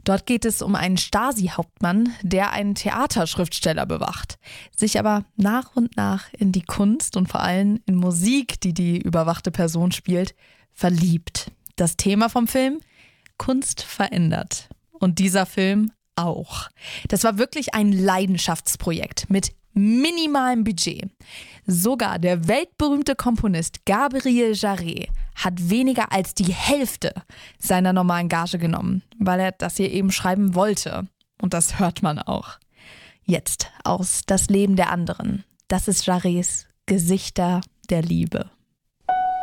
Dort geht es um einen Stasi-Hauptmann, der einen Theaterschriftsteller bewacht, sich aber nach und nach in die Kunst und vor allem in Musik, die die überwachte Person spielt, verliebt. Das Thema vom Film? Kunst verändert. Und dieser Film auch. Das war wirklich ein Leidenschaftsprojekt mit minimalem Budget. Sogar der weltberühmte Komponist Gabriel Jarret hat weniger als die Hälfte seiner normalen Gage genommen, weil er das hier eben schreiben wollte. Und das hört man auch. Jetzt aus Das Leben der anderen. Das ist Jarrets Gesichter der Liebe.